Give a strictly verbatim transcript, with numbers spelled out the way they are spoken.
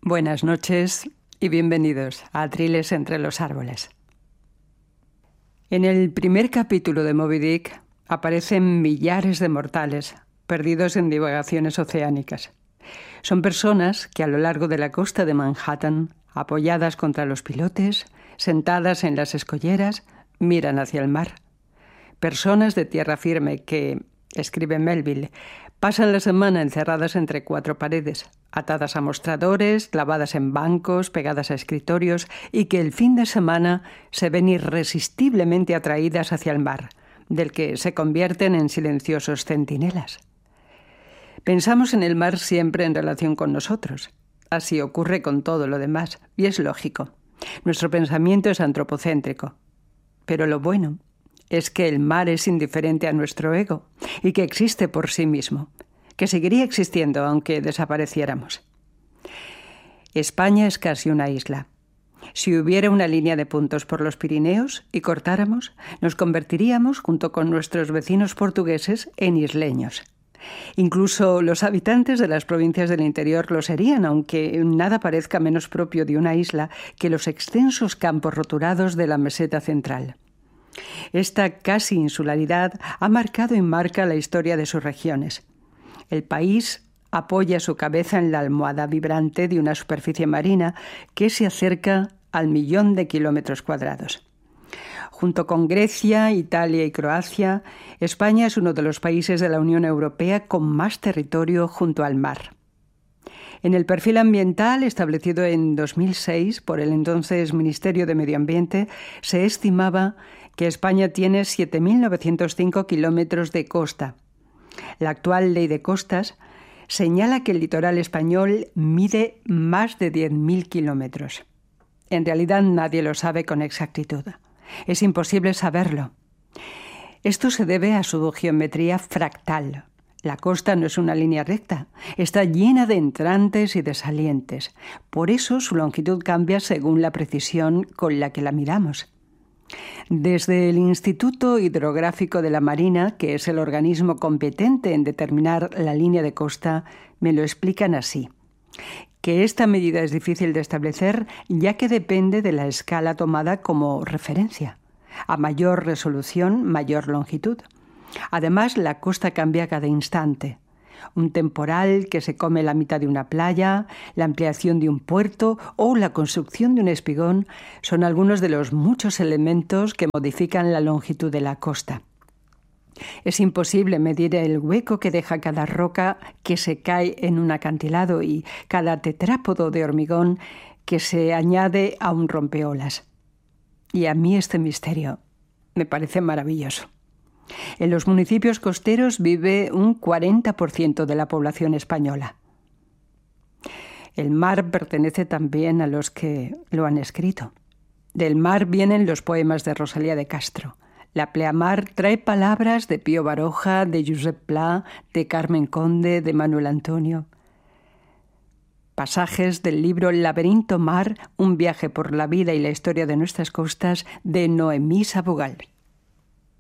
Buenas noches y bienvenidos a Atriles entre los árboles. En el primer capítulo de Moby Dick aparecen millares de mortales perdidos en divagaciones oceánicas. Son personas que a lo largo de la costa de Manhattan, apoyadas contra los pilotes, sentadas en las escolleras, miran hacia el mar. Personas de tierra firme que, escribe Melville, pasan la semana encerradas entre cuatro paredes, atadas a mostradores, clavadas en bancos, pegadas a escritorios, y que el fin de semana se ven irresistiblemente atraídas hacia el mar, del que se convierten en silenciosos centinelas. Pensamos en el mar siempre en relación con nosotros. Así ocurre con todo lo demás, y es lógico. Nuestro pensamiento es antropocéntrico. Pero lo bueno es que el mar es indiferente a nuestro ego y que existe por sí mismo, que seguiría existiendo aunque desapareciéramos. España es casi una isla. Si hubiera una línea de puntos por los Pirineos y cortáramos, nos convertiríamos, junto con nuestros vecinos portugueses, en isleños. Incluso los habitantes de las provincias del interior lo serían, aunque nada parezca menos propio de una isla que los extensos campos roturados de la meseta central. Esta casi insularidad ha marcado y marca la historia de sus regiones. El país apoya su cabeza en la almohada vibrante de una superficie marina que se acerca al millón de kilómetros cuadrados. Junto con Grecia, Italia y Croacia, España es uno de los países de la Unión Europea con más territorio junto al mar. En el perfil ambiental establecido en dos mil seis por el entonces Ministerio de Medio Ambiente, se estimaba que España tiene siete mil novecientos cinco kilómetros de costa. La actual Ley de Costas señala que el litoral español mide más de diez mil kilómetros. En realidad nadie lo sabe con exactitud. Es imposible saberlo. Esto se debe a su geometría fractal. La costa no es una línea recta, está llena de entrantes y de salientes. Por eso su longitud cambia según la precisión con la que la miramos. Desde el Instituto Hidrográfico de la Marina, que es el organismo competente en determinar la línea de costa, me lo explican así: que esta medida es difícil de establecer ya que depende de la escala tomada como referencia. A mayor resolución, mayor longitud. Además, la costa cambia cada instante. Un temporal que se come la mitad de una playa, la ampliación de un puerto o la construcción de un espigón son algunos de los muchos elementos que modifican la longitud de la costa. Es imposible medir el hueco que deja cada roca que se cae en un acantilado y cada tetrápodo de hormigón que se añade a un rompeolas. Y a mí este misterio me parece maravilloso. En los municipios costeros vive un cuarenta por ciento de la población española. El mar pertenece también a los que lo han escrito. Del mar vienen los poemas de Rosalía de Castro. La pleamar trae palabras de Pío Baroja, de Josep Pla, de Carmen Conde, de Manuel Antonio. Pasajes del libro Laberinto Mar, un viaje por la vida y la historia de nuestras costas, de Noemí Sabugal.